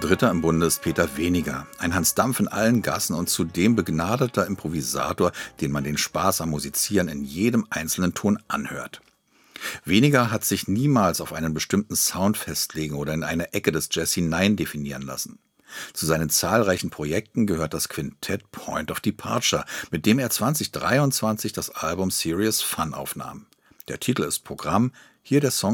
Dritter im Bunde ist Peter Weniger, ein Hans Dampf in allen Gassen und zudem begnadeter Improvisator, den man den Spaß am Musizieren in jedem einzelnen Ton anhört. Weniger hat sich niemals auf einen bestimmten Sound festlegen oder in eine Ecke des Jazz hinein definieren lassen. Zu seinen zahlreichen Projekten gehört das Quintett Point of Departure, mit dem er 2023 das Album Serious Fun aufnahm. Der Titel ist Programm, hier der Song